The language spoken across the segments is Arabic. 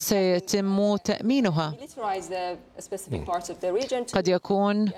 سيتم تأمينها. قد يكون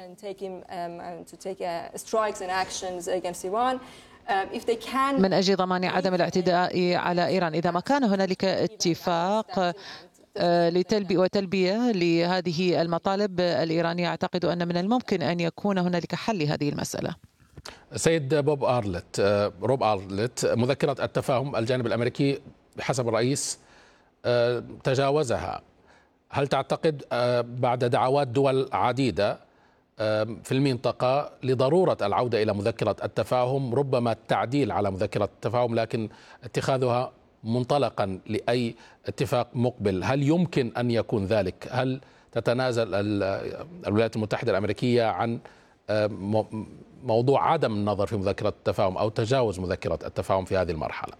من أجل ضمان عدم الاعتداء على إيران. إذا ما كان هنالك اتفاق وتلبية لهذه المطالب الإيرانية، أعتقد أن من الممكن أن يكون هنالك حل لهذه المسألة. سيد روب أرلت، مذكرة التفاهم الجانب الأمريكي بحسب الرئيس تجاوزها. هل تعتقد بعد دعوات دول عديدة في المنطقة لضرورة العودة إلى مذكرة التفاهم، ربما التعديل على مذكرة التفاهم لكن اتخاذها منطلقا لأي اتفاق مقبل؟ هل يمكن أن يكون ذلك؟ هل تتنازل الولايات المتحدة الأمريكية عن موضوع عدم النظر في مذكرة التفاهم أو تجاوز مذكرة التفاهم في هذه المرحلة؟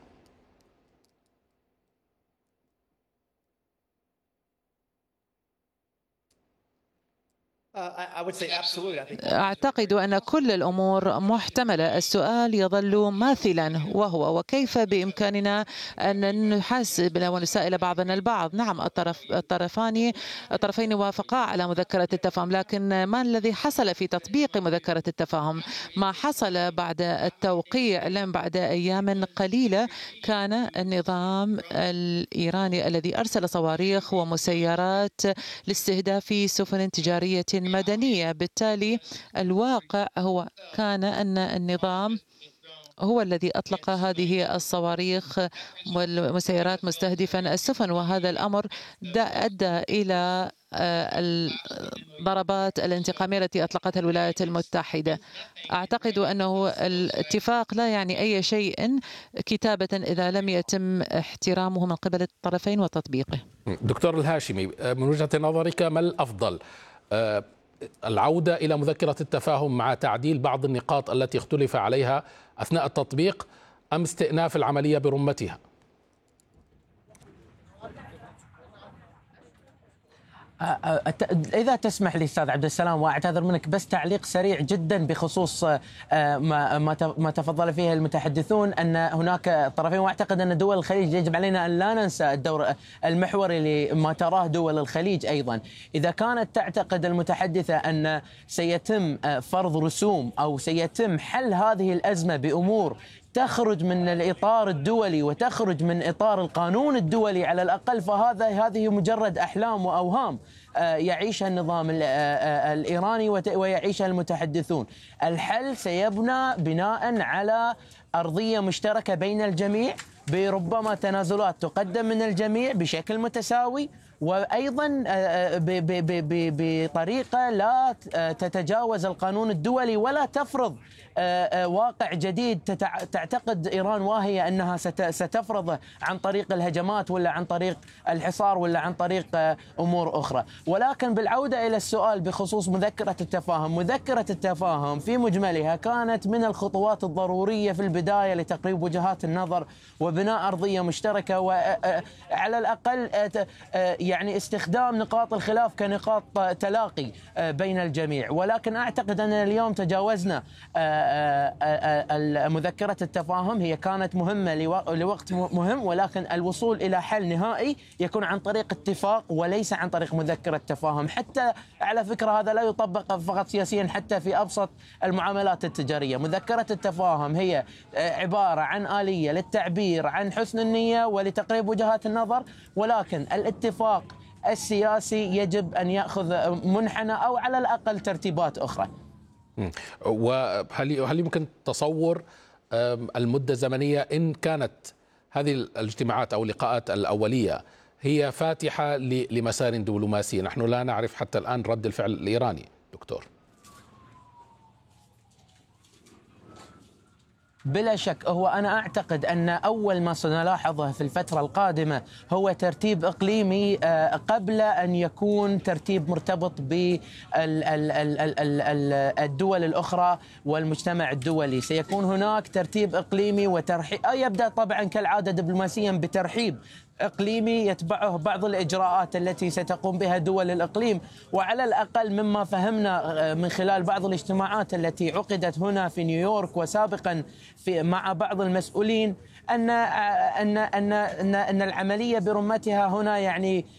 أعتقد أن كل الأمور محتملة. السؤال يظل ماثلا، وهو وكيف بإمكاننا أن نحاسب ونسائل بعضنا البعض. نعم، الطرفين وافقا على مذكرة التفاهم، لكن ما الذي حصل في تطبيق مذكرة التفاهم؟ ما حصل بعد التوقيع لم بعد أيام قليلة كان النظام الإيراني الذي أرسل صواريخ ومسيرات لاستهداف سفن تجارية مدنية. بالتالي الواقع هو كان أن النظام هو الذي أطلق هذه الصواريخ والمسيرات مستهدفا السفن، وهذا الأمر أدى إلى الضربات الانتقامية التي أطلقتها الولايات المتحدة. أعتقد أنه الاتفاق لا يعني أي شيء كتابة إذا لم يتم احترامه من قبل الطرفين وتطبيقه. دكتور الهاشمي، من وجهة نظرك ما الأفضل، العودة إلى مذكرة التفاهم مع تعديل بعض النقاط التي اختلف عليها أثناء التطبيق، أم استئناف العملية برمتها؟ إذا تسمح لي أستاذ عبد السلام، وأعتذر منك، بس تعليق سريع جدا بخصوص ما تفضل فيه المتحدثون أن هناك طرفين، وأعتقد أن دول الخليج يجب علينا أن لا ننسى الدور المحوري لما تراه دول الخليج أيضا. إذا كانت تعتقد المتحدثة أن سيتم فرض رسوم أو سيتم حل هذه الأزمة بأمور تخرج من الإطار الدولي وتخرج من إطار القانون الدولي على الأقل، هذه مجرد أحلام وأوهام يعيشها النظام الإيراني ويعيشها المتحدثون. الحل سيبنى بناء على أرضية مشتركة بين الجميع، بربما تنازلات تقدم من الجميع بشكل متساوي، وأيضا بطريقة لا تتجاوز القانون الدولي ولا تفرض واقع جديد تعتقد إيران واهية أنها ستفرضه عن طريق الهجمات ولا عن طريق الحصار ولا عن طريق أمور أخرى. ولكن بالعودة إلى السؤال بخصوص مذكرة التفاهم، مذكرة التفاهم في مجملها كانت من الخطوات الضرورية في البداية لتقريب وجهات النظر وبناء أرضية مشتركة، وعلى الأقل يعني استخدام نقاط الخلاف كنقاط تلاقي بين الجميع. ولكن أعتقد أن اليوم تجاوزنا مذكرة التفاهم. هي كانت مهمة لوقت مهم، ولكن الوصول إلى حل نهائي يكون عن طريق اتفاق وليس عن طريق مذكرة تفاهم. حتى على فكرة هذا لا يطبق فقط سياسيا، حتى في أبسط المعاملات التجارية. مذكرة التفاهم هي عبارة عن آلية للتعبير عن حسن النية ولتقريب وجهات النظر، ولكن الاتفاق السياسي يجب أن يأخذ منحنى أو على الأقل ترتيبات أخرى. وهل يمكن تصور المدة الزمنية إن كانت هذه الاجتماعات أو اللقاءات الأولية هي فاتحة لمسار دبلوماسي؟ نحن لا نعرف حتى الآن رد الفعل الإيراني دكتور. بلا شك، هو أنا أعتقد أن أول ما سنلاحظه في الفترة القادمة هو ترتيب إقليمي قبل أن يكون ترتيب مرتبط بالدول الأخرى والمجتمع الدولي. سيكون هناك ترتيب إقليمي وترحيب، يبدأ طبعا كالعادة دبلوماسيا بترحيب إقليمي يتبعه بعض الإجراءات التي ستقوم بها دول الإقليم. وعلى الأقل مما فهمنا من خلال بعض الاجتماعات التي عقدت هنا في نيويورك وسابقا مع بعض المسؤولين أن العملية برمتها هنا يعني